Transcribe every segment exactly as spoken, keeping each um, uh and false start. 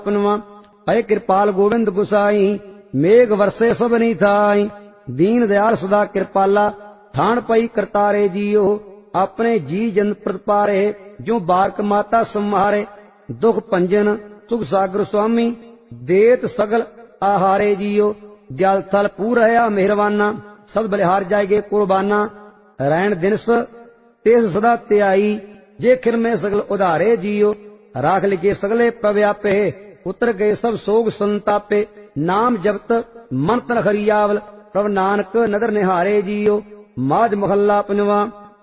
पनवा अय कृपाल गोविंद गुसाई मेघ वर्षे सबनी थाई दीन दयाल सदा कृपाला ठाण पई करतारे जियो अपने जी जन प्रतपारे जो बारक माता संहारे दुख भंजन सुख सागर स्वामी देत सगल आहारे जियो जल थल पूर है मेहरबाना सब बलिहार जाएगे कुर्बाना रैन दिनस तेस सदा त्याई जे खिर में सगल उधारे जियो राख लिखे सगले प्रव्यापे उतर गए सब सोग संतापे नाम जपत मन तन हरियावल प्रभ नानक नदर निहारे जियो माज महल्ला पनवा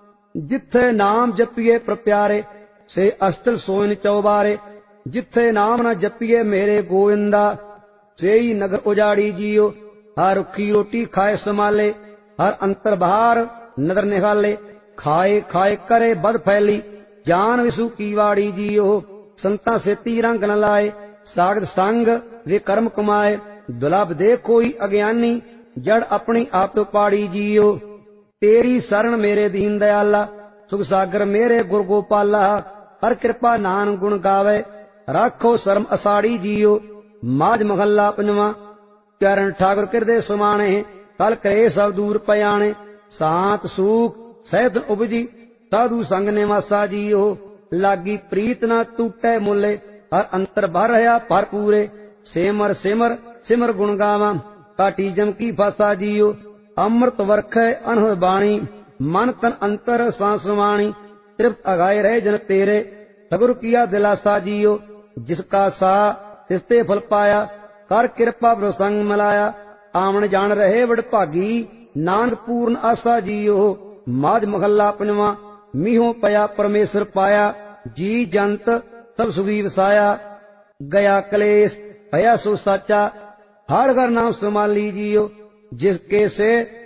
जिथे नाम जपिए प्रप्यारे से अस्तिल सोइन चौबारे जिथे नाम न जपिए मेरे गोविंदा से ही नगर उजाड़ी जियो हर रुखी रोटी खाए संभाले हर अंतर बाहर नदर निहाले खाए खाए करे बद फैली जान विसु की वाड़ी जियो संता से तीरंग न लाए सागत संग वे कर्म कमाए दुलभ दे कोई अज्ञानी जड़ अपनी आप तो पाड़ी जियो तेरी शरण मेरे दीन दयाला सुख सागर मेरे गुरु गोपाला हर कृपा नान गुण गावे राखो शर्म असाड़ी जियो माज महल्ला पंजवा चरण ठाकुर किरदे समाने कल कहे सब दूर पयाने सांत सूख सहत उपजी साधु संग ने वासा जियो लागी प्रीत न टूटे मुले हर अंतर भर रहा पर पूरे सेमर सिमर सिमर गुण गावा काटी जम की फासा जियो अमृत वर्ख अनहद बाणी मन तन अंतर सांसवाणी तृप्त अगाए रहे जन तेरे सगुर किया दिलासा जियो जिसका सा तिसते फल पाया कर कृपा प्रसंग मिलाया आमन जान रहे बड़ भागी नानक पूर्ण आशा जियो माज महल्ला पंजवा मीहो पया परमेश्वर पाया जी जंत सब सुखी वसाया गया कलेश भया सो साचा हर घर नाम संभाली जियो जिसके से